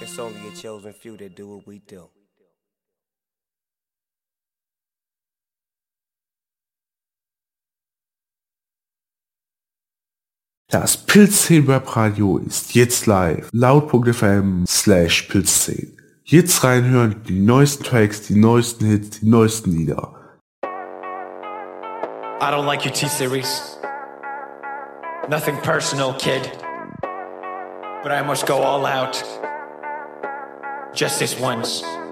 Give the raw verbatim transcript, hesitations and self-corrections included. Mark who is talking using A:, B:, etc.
A: It's only a chosen few that do what we do.
B: Das Pilzszenen Webradio ist jetzt live. Laut.fm slash Pilzszenen. Jetzt reinhören, die neuesten Tracks, die neuesten Hits, die neuesten Lieder.
C: I don't like your T-Series. Nothing personal, kid. But I must go all out. Just this once.